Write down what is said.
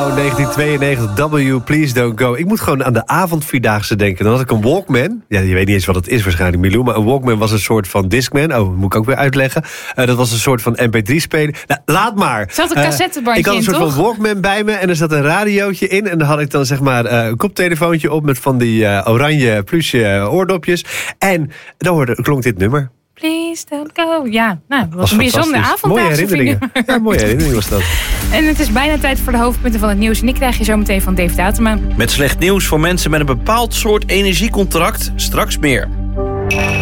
Milou, 1992, W, Please Don't Go. Ik moet gewoon aan de avondvierdaagse denken. Dan had ik een Walkman. Ja, je weet niet eens wat het is waarschijnlijk, Milou. Maar een Walkman was een soort van Discman. Oh, moet ik ook weer uitleggen. Dat was een soort van MP3-speler. Nou, laat maar. Er zat een cassettebandje in, ik had een soort van Walkman bij me. En er zat een radiootje in. En dan had ik dan zeg maar een koptelefoontje op... met van die oranje pluche oordopjes. En dan klonk dit nummer. Please don't go. Ja, nou, dat was een bijzondere avond. Mooie herinneringen. Ja, mooie herinnering was dat. En het is bijna tijd voor de hoofdpunten van het nieuws. En die krijg je zo meteen van Dave Datema. Met slecht nieuws voor mensen met een bepaald soort energiecontract. Straks meer.